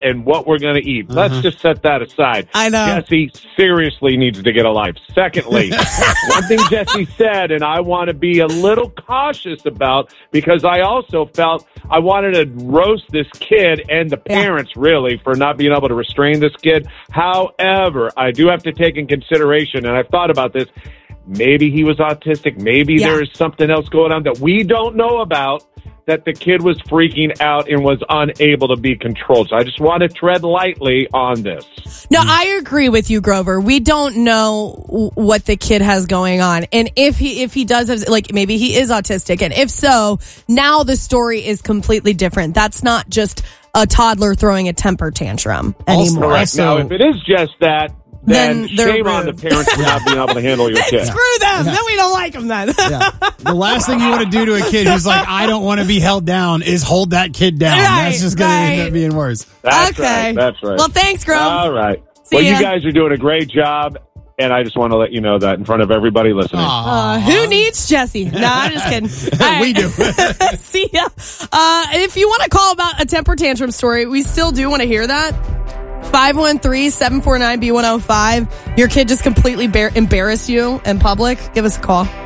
and what we're going to eat. Let's just set that aside. I know. Jesse seriously needs to get a life. Secondly, one thing Jesse said, and I want to be a little cautious about, because I also felt I wanted to roast this kid and the parents, really, for not being able to restrain this kid. However, I do have to take in consideration, and I've thought about this, maybe he was autistic. Maybe there is something else going on that we don't know about, that the kid was freaking out and was unable to be controlled. So I just want to tread lightly on this. No, I agree with you, Grover. We don't know what the kid has going on. And if he does have, like, maybe he is autistic. And if so, now the story is completely different. That's not just a toddler throwing a temper tantrum anymore. Now, if it is just that, then shame on the parents for not being able to handle your kid. Screw them. Then we don't like them then. The last thing you want to do to a kid who's like, I don't want to be held down, is hold that kid down. That's just going to end up being worse. That's right. Well, thanks, Grove. All right. See ya. You guys are doing a great job, and I just want to let you know that in front of everybody listening. Who needs Jesse? No, I'm just kidding. We do. See ya. If you want to call about a temper tantrum story, we still do want to hear that. 513-749-B105. Your kid just completely embarrassed you in public. Give us a call.